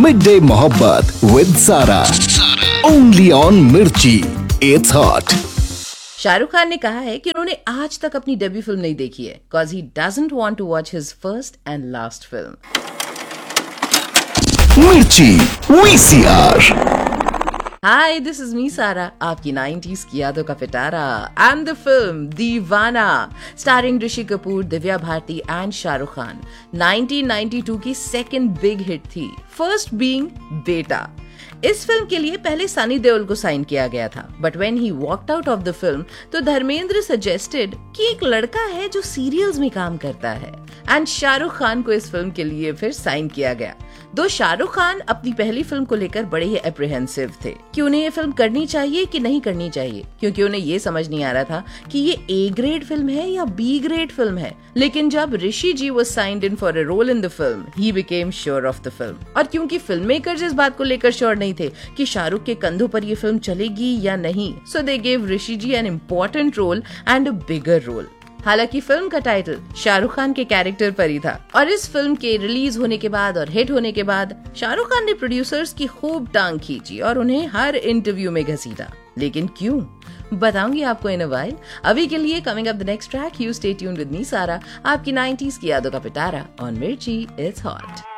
Midday Mohabbat with Sara. Only on Mirchi. It's hot. Shahrukh Khan ने कहा है कि उन्होंने आज तक अपनी डेब्यू फिल्म नहीं देखी है cause he doesn't want to watch his first and last film. Mirchi VCR. Hi, this is me Sara, आपकी 90s की यादों का पिटारा and the film दीवाना starring ऋषि कपूर, दिव्या भारती and शाहरुख खान 1992 की सेकंड बिग हिट थी, फर्स्ट बीइंग बेटा. इस फिल्म के लिए पहले सनी देओल को साइन किया गया था, but when he walked out of the film तो धर्मेंद्र सजेस्टेड कि एक लड़का है जो सीरियल्स में काम करता है एंड शाहरुख खान को इस फिल्म के लिए फिर साइन किया गया. दो शाहरुख खान अपनी पहली फिल्म को लेकर बड़े ही एप्रीहेंसिव थे कि उन्हें ये फिल्म करनी चाहिए कि नहीं करनी चाहिए, क्योंकि उन्हें ये समझ नहीं आ रहा था कि ये ए ग्रेड फिल्म है या बी ग्रेड फिल्म है. लेकिन जब ऋषि जी was signed in for a role in the film, he became sure of the film. और क्योंकि फिल्म मेकर्स इस बात को लेकर श्योर नहीं थे कि शाहरुख के कंधों पर ये फिल्म चलेगी या नहीं, सो they gave Rishi G an important role and a bigger role. हालांकि फिल्म का टाइटल शाहरुख खान के कैरेक्टर पर ही था. और इस फिल्म के रिलीज होने के बाद और हिट होने के बाद शाहरुख खान ने प्रोड्यूसर्स की खूब टांग खींची और उन्हें हर इंटरव्यू में घसीटा. लेकिन क्यों, बताऊंगी आपको इन अ व्हाइल. अभी के लिए coming up the next track, you stay tuned with me सारा, आपकी 90s की यादों का पिटारा ऑन मिर्ची. It's hot.